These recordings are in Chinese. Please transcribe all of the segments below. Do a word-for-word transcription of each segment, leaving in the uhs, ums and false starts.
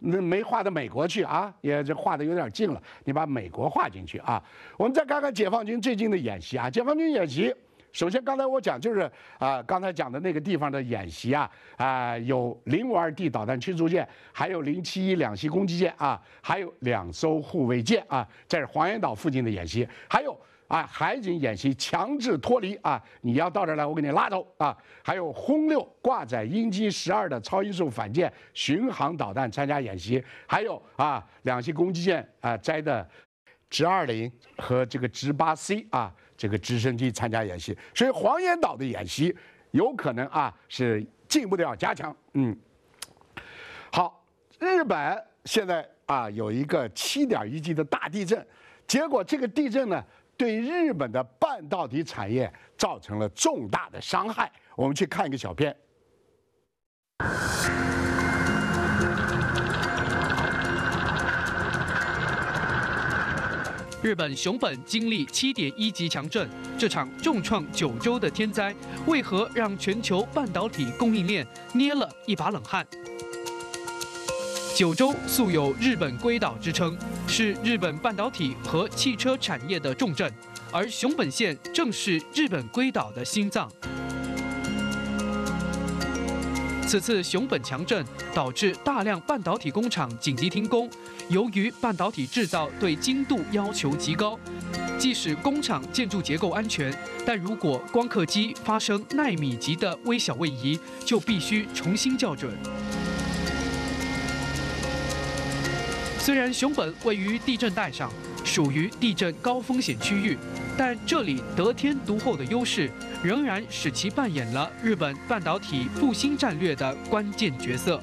那没划到美国去啊，也这划的有点近了，你把美国划进去啊。我们再看看解放军最近的演习啊，解放军演习。 首先，刚才我讲就是啊、呃，刚才讲的那个地方的演习啊，啊、呃，有零五二 D 导弹驱逐舰，还有零七一两栖攻击舰啊，还有两艘护卫舰啊，这是黄岩岛附近的演习，还有啊海警演习强制脱离啊，你要到这儿来，我给你拉走啊，还有轰六挂载鹰击十二的超音速反舰巡航导弹参加演习，还有啊两栖攻击舰啊摘的直二零和这个直八 C 啊。 这个直升机参加演习，所以黄岩岛的演习有可能啊是进一步的要加强。嗯，好，日本现在啊有一个七点一级的大地震，结果这个地震呢对日本的半导体产业造成了重大的伤害。我们去看一个小片。 日本熊本经历七点一级强震，这场重创九州的天灾，为何让全球半导体供应链捏了一把冷汗？九州素有“日本龟岛”之称，是日本半导体和汽车产业的重镇，而熊本县正是日本龟岛的心脏。 此次熊本强震导致大量半导体工厂紧急停工。由于半导体制造对精度要求极高，即使工厂建筑结构安全，但如果光刻机发生纳米级的微小位移，就必须重新校准。虽然熊本位于地震带上，属于地震高风险区域，但这里得天独厚的优势。 仍然使其扮演了日本半导体复兴战略的关键角色。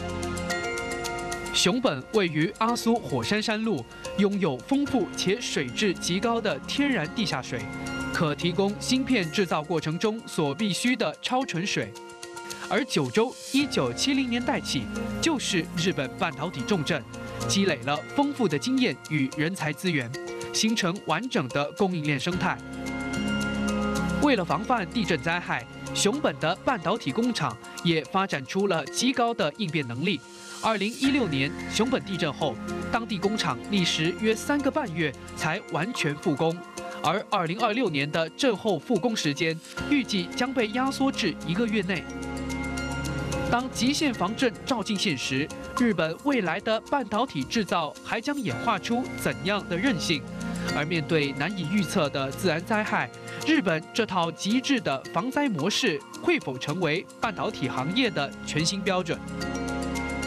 熊本位于阿苏火山山路，拥有丰富且水质极高的天然地下水，可提供芯片制造过程中所必需的超纯水。而九州一九七零年代起就是日本半导体重镇，积累了丰富的经验与人才资源，形成完整的供应链生态。 为了防范地震灾害，熊本的半导体工厂也发展出了极高的应变能力。二零一六年熊本地震后，当地工厂历时约三个半月才完全复工，而二零二六年的震后复工时间预计将被压缩至一个月内。当极限防震照进现实，日本未来的半导体制造还将演化出怎样的韧性？而面对难以预测的自然灾害， 日本这套极致的防灾模式会否成为半导体行业的全新标准？